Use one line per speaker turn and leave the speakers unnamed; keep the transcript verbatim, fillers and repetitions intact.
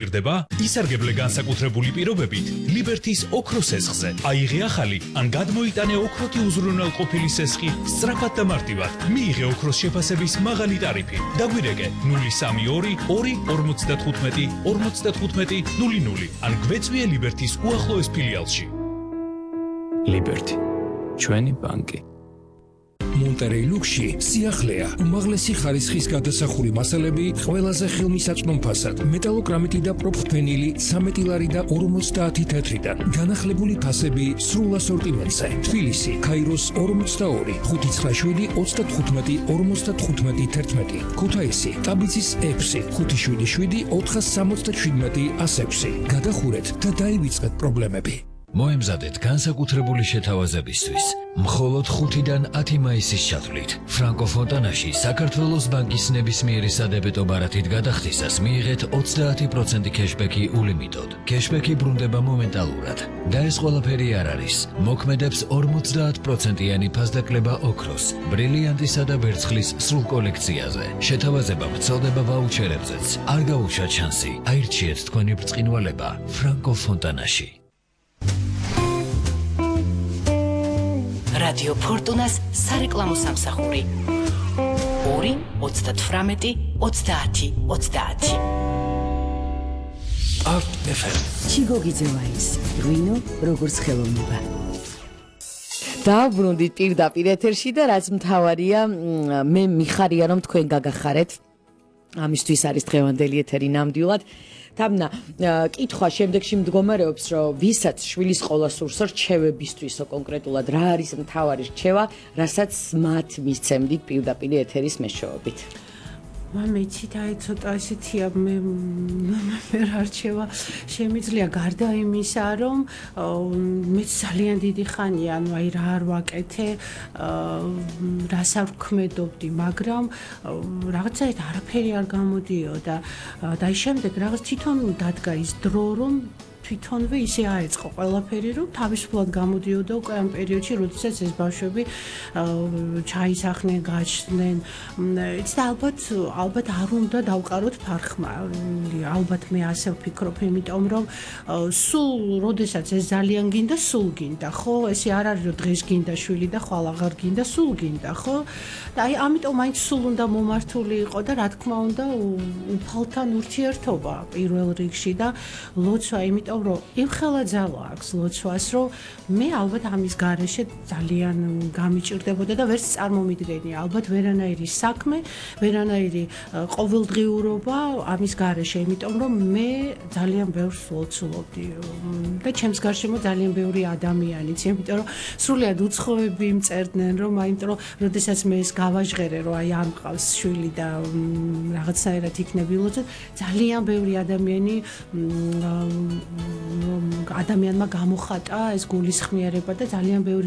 პირდება ისარგებლე განსაკუთრებული პირობებით ლიბერთის ოქროს სესხზე. აიღე ახალი ან გადმოიტანე ოქროთი უზრუნველყოფილი სესხი სწრაფად და მარტივად. მიიღე ოქროს შეფასების მაღალი ტარიფი. დაგვირეკე ნული სამი ორი ორი ორმოცდათხუთმეტი ორმოცდათხუთმეტი ნული ნული ან გვეწვიე ლიბერთის უახლოეს ფილიალში.
ლიბერთი, ჩვენი ბანკი.
მონტერეი ლუქსში სიახლეა, უმაღლესი ხარისხის გადასახური მასალები ყველაზე ხელმისაწვდომ ფასად, მეტალოგრამიტი და პროფენილი ცამეტი ლარი და ორმოცდაათი თეთრიდან, განახლებული ფასები სრულ ასორტიმენტზე. თბილისი, ქაიროს ორმოცდაორი, ხუთი ცხრა შვიდი ოცდათხუთმეტი ორმოცდათხუთმეტი თერთმეტი, ქუთაისი, ტაბიცის ექვსი, ხუთი შვიდი შვიდი ოთხსამოცდაშვიდმეტი ასექვსი. გადახურეთ და დაივიწყეთ პრობლემები.
მოემზადეთ განსაკუთრებული შეთავაზებისთვის. მხოლოდ ხუთიდან ათი მაისის ჩათვლით ფრანკო ფონტანაში საქართველოს ბანკის ნებისმიერი სადებეტო ბარათით გადახდისას მიიღეთ ოცდაათი პროცენტი კეშბექი ულიმიტოდ. კეშბექი ბრუნდება მომენტალურად და ეს ყველაფერი არ არის. მოქმედებს ორმოცდაათ პროცენტიანი ფასდაკლება ოქროს, ბრილიანტისა და ვერცხლის სრულ კოლექციაზე. შეთავაზება ვრცელდება ვაუჩერებზეც. არ გაუშვათ შანსი. აირჩიეთ თქვენი ბრწყინვალება ფრანკო ფონტანაში.
რადიო ფორტუნას სარეკლამო სამსახური ორი ოცდათვრამეტი ოცდაათი ოცდაათი.
არტ ეფ ემ.
ჩიგოგიძევაის ღვინო როგორც ხელოვნება.
დავბრუნდით პირდაპირ ეთერში და რაც მთავარია, მე მიხარია რომ თქვენ გაგახარეთ. ამისთვის არის დღევანდელი ეთერი ნამდვილად. თამნა, კითხვა შემდეგში მდგომარეობს, რომ ვისაც შვილის ყოლა სურს რჩევებისთვისო კონკრეტულად რა არის მთავარი რჩევა, რასაც მათ მისცემდით პირდაპირ ეთერის მეშვეობით.
მამეცით აი ცოტა ისეთია მე მე რა რჩევა შემიძლია გარდა იმისა რომ მე ძალიან დიდი ხანია ანუ აი რა არ ვაკეთე რას არ ვქმედობდი მაგრამ რაღაცაით არაფერი არ გამოდიოდა და აი შემდეგ რაღაც თვითონ დადგა ის დრო რომ თვითონვე ისე აეწყო ყველაფერი რომ თავისუფლად გამოდიოდა უკვე ამ პერიოდში როდესაც ეს ბავშვები ჩაისახნენ გაჩნდნენ იცი და ალბათ ალბათ არ უნდა დავყაროთ ფარხმა ალბათ მე ასე ვფიქრობ იმიტომ რომ სულ როდესაც ეს ძალიან გინდა სულ გინდა ხო ესე არ არის რომ დღეს გინდა შვილი და ხვალ აღარ გინდა სულ გინდა ხო და აი ამიტომ მაინც სულ უნდა მომართული იყო და რა თქმა უნდა უფალთან ურთიერთობა პირველ რიგში და ლოცვა იმიტომ რომ იმხელა ძალა აქვს ლოცვას რომ მე ალბათ ამის გარეშე ძალიან გამიჭირდებოდა და ვერც წარმომიდგენია ალბათ ვერანაირი საქმე ვერანაირი ყოველდღიურობა ამის გარეშე იმიტომ რომ მე ძალიან ბევრს ლოცულობდი და ჩემს გარშემო ძალიან ბევრი ადამიანიც იმიტომ რომ სრულიად უცხოები მწერდნენ რომ აიმიტომ რომ როდესაც მე ეს გავაჟღერე რომ აი არ მყავს შვილი და რაღაცნაირად იქნები ლოცვა ძალიან ბევრი ადამიანი ადამიანმა გამოხატა ეს გულისხმიერება და ძალიან ბევრი